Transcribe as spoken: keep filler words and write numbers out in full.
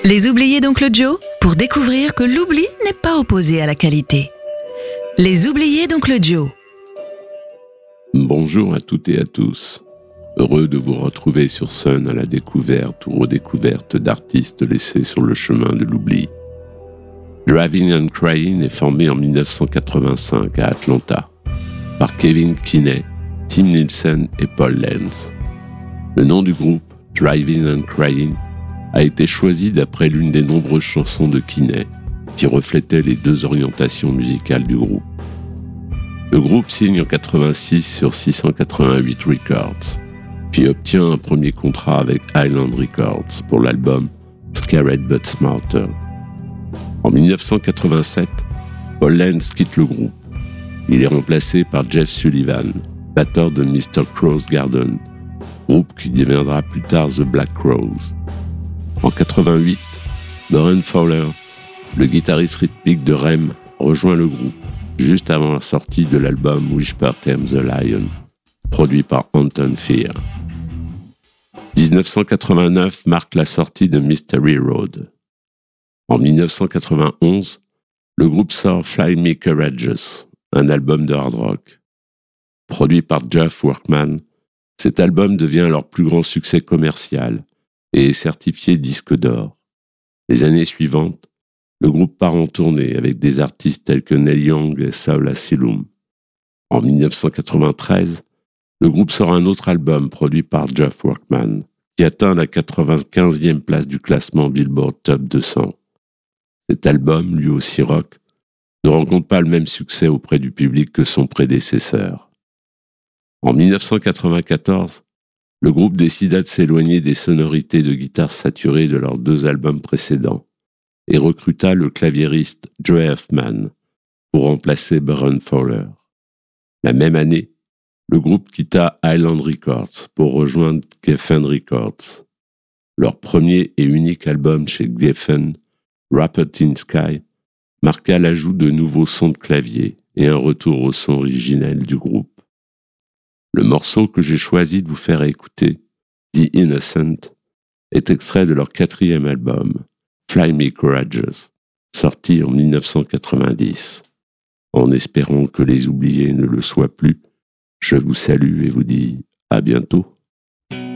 Les oubliés d'Oncle Joe, pour découvrir que l'oubli n'est pas opposé à la qualité. Les oubliés d'Oncle Joe. Bonjour à toutes et à tous. Heureux de vous retrouver sur Sun à la découverte ou redécouverte d'artistes laissés sur le chemin de l'oubli. Driving and Crying est formé en dix-neuf cent quatre-vingt-cinq à Atlanta par Kevin Kinney, Tim Nielsen et Paul Lentz. Le nom du groupe, Driving and Crying, a été choisi d'après l'une des nombreuses chansons de Kinney qui reflétaient les deux orientations musicales du groupe. Le groupe signe en quatre-vingt-six sur six cent quatre-vingt-huit Records, puis obtient un premier contrat avec Island Records pour l'album Scared But Smarter. En dix-neuf cent quatre-vingt-sept, Paul Lentz quitte le groupe. Il est remplacé par Jeff Sullivan, batteur de mister Crow's Garden, groupe qui deviendra plus tard The Black Crowes. En quatre-vingt-huit, Loren Fowler, le guitariste rythmique de R E M, rejoint le groupe, juste avant la sortie de l'album Whisper Tames the Lion, produit par Anton Fear. dix-neuf cent quatre-vingt-neuf marque la sortie de Mystery Road. En dix-neuf cent quatre-vingt-onze, le groupe sort Fly Me Courageous, un album de hard rock. Produit par Jeff Workman, cet album devient leur plus grand succès commercial et est certifié disque d'or. Les années suivantes, le groupe part en tournée avec des artistes tels que Neil Young et Saul Asylum. En dix-neuf cent quatre-vingt-treize, le groupe sort un autre album produit par Jeff Workman, qui atteint la quatre-vingt-quinzième place du classement Billboard Top deux cents. Cet album, lui aussi rock, ne rencontre pas le même succès auprès du public que son prédécesseur. En dix-neuf cent quatre-vingt-quatorze, le groupe décida de s'éloigner des sonorités de guitare saturées de leurs deux albums précédents et recruta le claviériste Joey Hoffman pour remplacer Baron Fowler. La même année, le groupe quitta Island Records pour rejoindre Geffen Records. Leur premier et unique album chez Geffen, Rapper in Sky, marqua l'ajout de nouveaux sons de clavier et un retour au son originel du groupe. Le morceau que j'ai choisi de vous faire écouter, The Innocent, est extrait de leur quatrième album, Fly Me Courageous, sorti en dix-neuf cent quatre-vingt-dix. En espérant que les oubliés ne le soient plus, je vous salue et vous dis à bientôt.